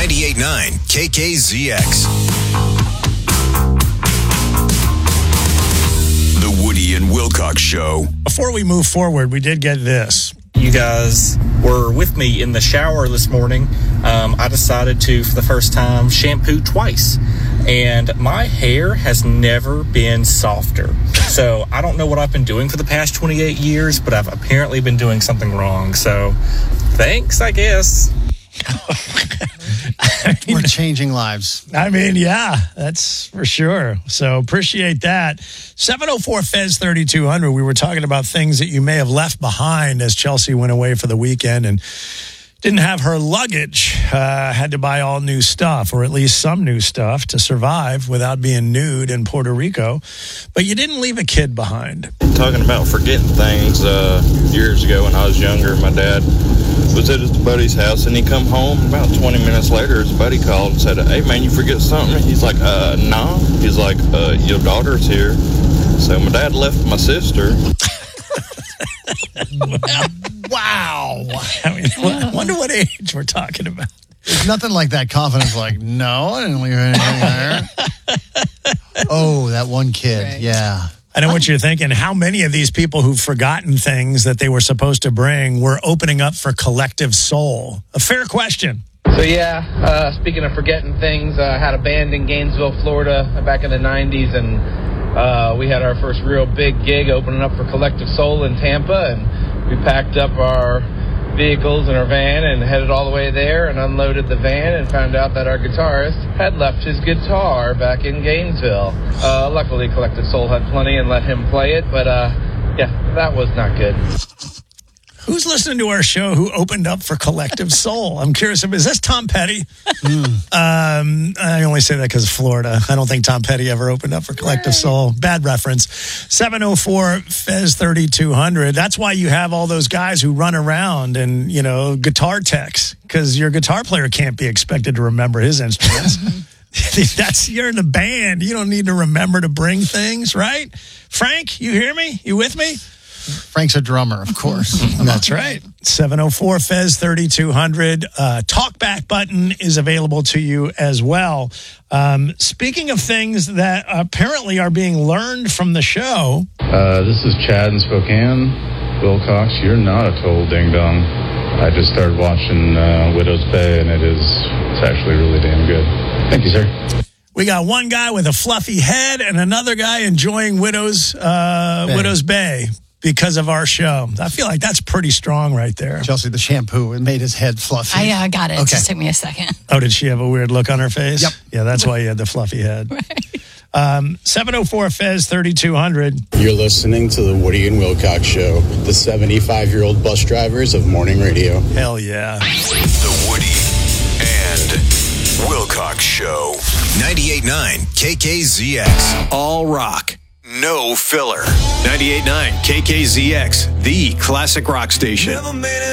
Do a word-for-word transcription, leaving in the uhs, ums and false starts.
ninety-eight point nine K K Z X. The Woody and Wilcox Show. Before we move forward, we did get this. You guys were with me in the shower this morning. Um, I decided to, for the first time, shampoo twice. And my hair has never been softer. So I don't know what I've been doing for the past twenty-eight years, but I've apparently been doing something wrong. So thanks, I guess. I mean, We're changing lives. I mean, yeah, that's for sure. So appreciate that. seven oh four Fez thirty-two hundred. We were talking about things that you may have left behind as Chelsea went away for the weekend and didn't have her luggage. Uh, had to buy all new stuff, or at least some new stuff, to survive without being nude in Puerto Rico. But you didn't leave a kid behind. Talking about forgetting things, uh, years ago when I was younger, my dad was at his buddy's house, and he come home. About twenty minutes later, his buddy called and said, "Hey, man, you forget something?" He's like, uh, nah. He's like, uh, your daughter's here. So my dad left my sister. Wow. I mean, I wonder what age we're talking about. There's nothing like that confidence, like, no, I didn't leave anything there. Oh, that one kid. Right. Yeah. I know what you're thinking. How many of these people who've forgotten things that they were supposed to bring were opening up for Collective Soul? A fair question. So yeah, uh, speaking of forgetting things, I uh, had a band in Gainesville, Florida back in the nineties, and uh, we had our first real big gig opening up for Collective Soul in Tampa, and we packed up our vehicles in our van and headed all the way there and unloaded the van and found out that our guitarist had left his guitar back in Gainesville. Uh, luckily, Collective Soul had plenty and let him play it, but uh, yeah, that was not good. Who's listening to our show who opened up for Collective Soul? I'm curious. Is this Tom Petty? Mm. Um, I only say that because of Florida. I don't think Tom Petty ever opened up for Collective Soul. Bad reference. seven oh four Fez thirty-two hundred. That's why you have all those guys who run around and, you know, guitar techs, because your guitar player can't be expected to remember his instruments. That's, you're in the band. You don't need to remember to bring things, right? Frank, you hear me? You with me? Frank's a drummer, of course. That's right. seven oh four Fez thirty-two hundred. Uh, Talkback button is available to you as well. Um, speaking of things that apparently are being learned from the show. Uh, this is Chad in Spokane. Wilcox, you're not a total ding-dong. I just started watching uh, Widow's Bay, and it is it's actually really damn good. Thank you, sir. We got one guy with a fluffy head and another guy enjoying Widow's, uh, Bay. Widow's Bay. Because of our show. I feel like that's pretty strong right there. Chelsea, the shampoo, it made his head fluffy. I uh, got it. Okay. It just took me a second. Oh, did she have a weird look on her face? Yep. Yeah, that's why you had the fluffy head. Right. Um, seven oh four Fez thirty-two hundred. You're listening to the Woody and Wilcox Show, the seventy-five-year-old bus drivers of morning radio. Hell yeah. The Woody and Wilcox Show. ninety-eight point nine K K Z X. All rock. No filler. ninety-eight point nine K K Z X, the classic rock station.